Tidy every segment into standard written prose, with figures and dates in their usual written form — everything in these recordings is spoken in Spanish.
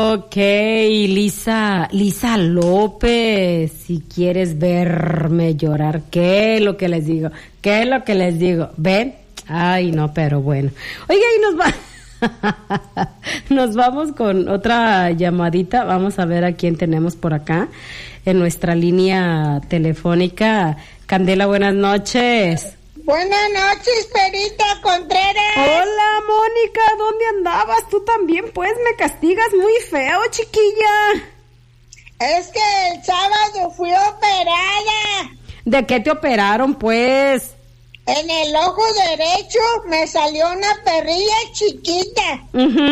Ok, Lisa López, si quieres verme llorar, ¿qué es lo que les digo? ¿Qué es lo que les digo? ¿Ven? Ay, no, pero bueno. Oiga, nos vamos con otra llamadita. Vamos a ver a quién tenemos por acá en nuestra línea telefónica. Candela, buenas noches. Buenas noches, Perita Contreras. Hola, Mónica, ¿dónde andabas? Tú también, pues, me castigas muy feo, chiquilla. Es que el sábado fui operada. ¿De qué te operaron, pues? En el ojo derecho me salió una perrilla chiquita.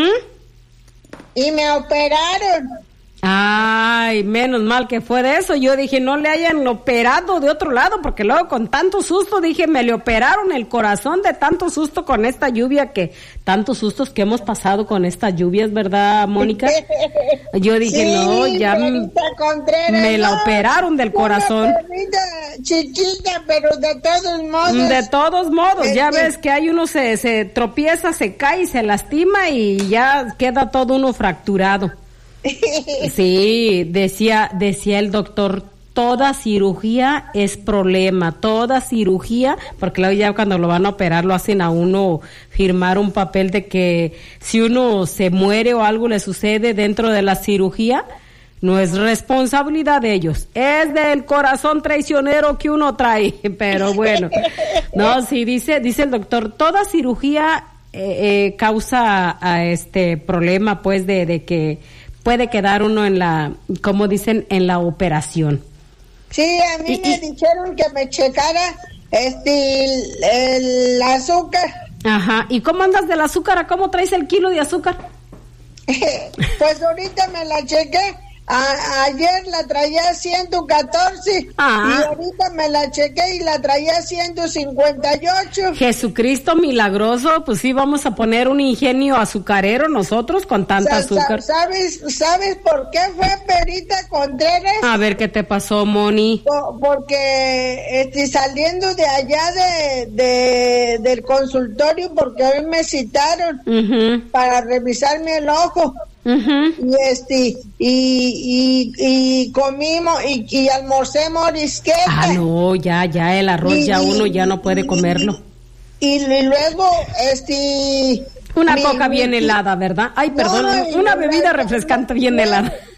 Y me operaron. Ay, menos mal que fue de eso. Yo dije, no le hayan operado de otro lado, porque luego con tanto susto dije, me le operaron el corazón de tanto susto con esta lluvia, tantos sustos que hemos pasado con estas lluvias, ¿verdad, Mónica? Yo dije, sí, no, ya me la operaron del corazón. Chiquita, pero de todos modos. De todos modos, ya ves que hay uno se tropieza, se cae y se lastima y ya queda todo uno fracturado. Sí, decía el doctor, toda cirugía es problema, toda cirugía, porque luego ya cuando lo van a operar lo hacen a uno firmar un papel de que si uno se muere o algo le sucede dentro de la cirugía, no es responsabilidad de ellos, es del corazón traicionero que uno trae, pero bueno, no, sí, dice el doctor, toda cirugía causa a este problema, pues, de que puede quedar uno en la, como dicen, en la operación. Sí, a mí me dijeron que me checara el azúcar. Ajá, ¿y cómo andas del azúcar? ¿Cómo traes el kilo de azúcar? Pues ahorita me la chequé. Ayer la traía 114 y ahorita me la chequé y la traía 158. Jesucristo milagroso, pues sí, vamos a poner un ingenio azucarero nosotros con tanta azúcar. ¿Sabes por qué fue, Perita Contreras? A ver, ¿qué te pasó, Moni? Porque saliendo de allá del consultorio, porque hoy me citaron para revisarme el ojo. Y comimos y almorcé morisqueta. Ah, no, ya el arroz uno ya no puede comerlo. Y luego una coca bien helada, ¿verdad? Ay, perdón, una bebida refrescante bien helada.